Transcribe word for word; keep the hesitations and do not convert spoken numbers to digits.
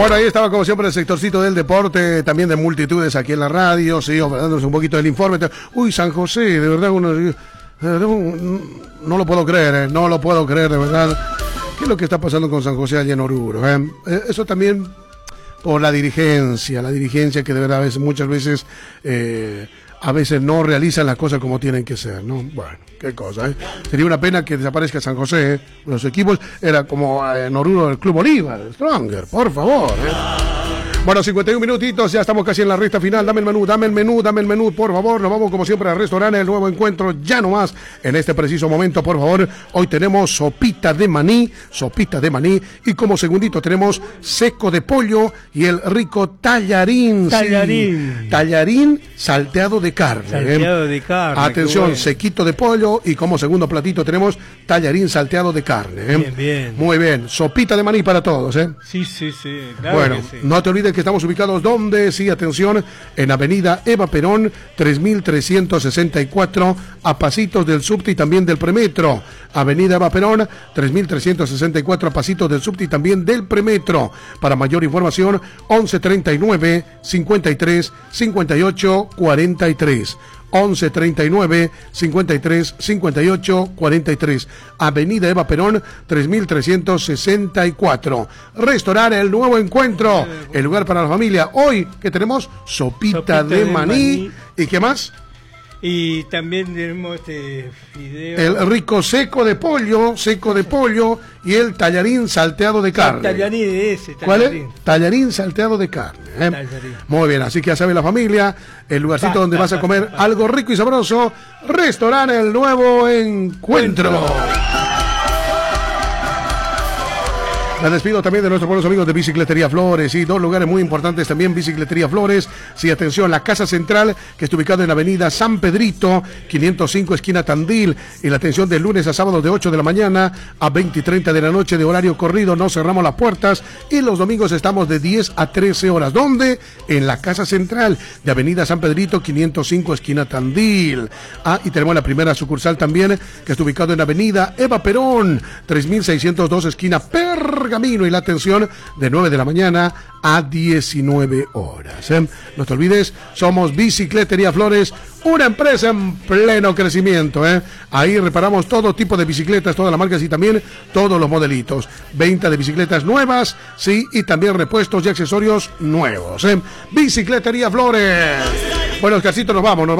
Bueno, ahí estaba como siempre el sectorcito del deporte, también de multitudes aquí en la radio, sí, dándonos un poquito del informe. Uy, San José, de verdad, uno, no lo puedo creer, eh, no lo puedo creer, de verdad. ¿Qué es lo que está pasando con San José allá en Oruro? Eh? Eso también por la dirigencia, la dirigencia que de verdad a veces, muchas veces... Eh, a veces no realizan las cosas como tienen que ser, ¿no? Bueno, qué cosa, ¿eh? Sería una pena que desaparezca San José, ¿eh? Los equipos era como en Oruro el Club Bolívar, Stronger, por favor, ¿eh? Bueno, cincuenta y un minutitos, ya estamos casi en la recta final. Dame el menú, dame el menú, dame el menú, por favor. Nos vamos como siempre al restaurante El Nuevo Encuentro, ya nomás en este preciso momento, por favor. Hoy tenemos sopita de maní, sopita de maní, y como segundito tenemos seco de pollo y el rico tallarín. Tallarín. Sí, tallarín salteado de carne. Salteado ¿eh? de carne. Atención, bueno. Sequito de pollo y como segundo platito tenemos tallarín salteado de carne. ¿eh? Bien, bien. Muy bien, sopita de maní para todos, ¿eh? Sí, sí, sí. Claro bueno, que sí. no te olvides que estamos ubicados donde, sí, atención, en Avenida Eva Perón, tres mil trescientos sesenta y cuatro, a pasitos del subte y también del premetro. Avenida Eva Perón, tres mil trescientos sesenta y cuatro, a pasitos del subte y también del premetro. Para mayor información, once treinta y nueve, cincuenta y tres, cincuenta y ocho, cuarenta y tres. once treinta y nueve, cincuenta y tres, cincuenta y ocho, cuarenta y tres. Avenida Eva Perón, tres mil trescientos sesenta y cuatro. Restaurante El Nuevo Encuentro, el lugar para la familia. Hoy, que tenemos? Sopita, Sopita de, de maní. maní. ¿Y qué más? Y también tenemos este video. El rico seco de pollo, seco de pollo y el tallarín salteado de carne. El tallarín ese, tallarín. ¿Cuál es? Tallarín salteado de carne. ¿eh? Muy bien, así que ya sabe la familia, el lugarcito pa, donde pa, vas a comer pa, pa. algo rico y sabroso. Restaurante El Nuevo Encuentro. Encuentro. La despido también de nuestros buenos amigos de Bicicletería Flores, y dos lugares muy importantes también, Bicicletería Flores. Sí, atención, la Casa Central, que está ubicada en Avenida San Pedrito, quinientos cinco, esquina Tandil, y la atención de lunes a sábado de ocho de la mañana a veinte y treinta de la noche de horario corrido, no cerramos las puertas, y los domingos estamos de diez a trece horas. ¿Dónde? En la Casa Central de Avenida San Pedrito, quinientos cinco, esquina Tandil. Ah, y tenemos la primera sucursal también, que está ubicado en Avenida Eva Perón, tres mil seiscientos dos, esquina Pergamino, y la atención de nueve de la mañana a diecinueve horas. ¿eh? No te olvides, somos Bicicletería Flores, una empresa en pleno crecimiento. ¿eh? Ahí reparamos todo tipo de bicicletas, todas las marcas y también todos los modelitos. Venta de bicicletas nuevas, sí, y también repuestos y accesorios nuevos. ¿eh? Bicicletería Flores. Bueno, Oscarcito, nos vamos. Nos